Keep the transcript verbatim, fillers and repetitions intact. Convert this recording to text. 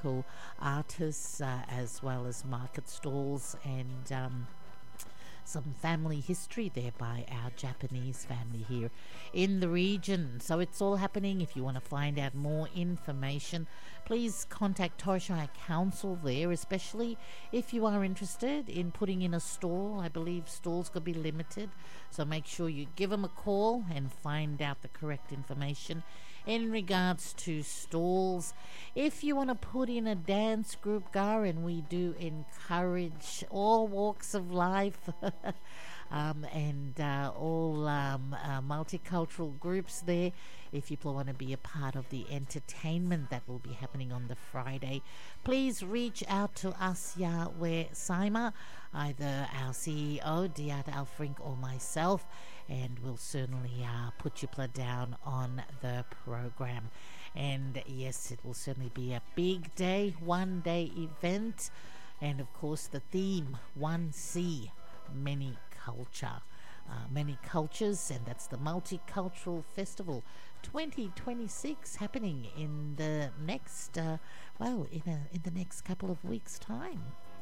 local artists, uh, as well as market stalls and um, some family history there by our Japanese family here in the region. So it's all happening. If you want to find out more information, please contact Torshire Council there, especially if you are interested in putting in a stall. I believe stalls could be limited, so make sure you give them a call and find out the correct information in regards to stalls. If you want to put in a dance group, Gar, and we do encourage all walks of life um, and uh, all um, uh, multicultural groups there. If you want to be a part of the entertainment that will be happening on the Friday, please reach out to us, Yahweh Saima, either our C E O, Diat Alfrink, or myself, and we'll certainly uh, put you down on the program. And yes, it will certainly be a big day, one day event, and of course the theme, one C, many culture. Uh, many cultures, and that's the Multicultural Festival twenty twenty-six, happening in the next uh, well in a, in the next couple of weeks' time.